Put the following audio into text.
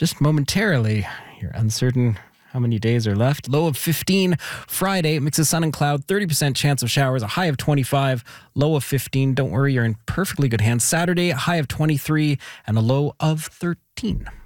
just momentarily. You're uncertain how many days are left. Low of 15. Friday, mix of sun and cloud, 30% chance of showers, a high of 25, low of 15. Don't worry, you're in perfectly good hands. Saturday, a high of 23 and a low of 13.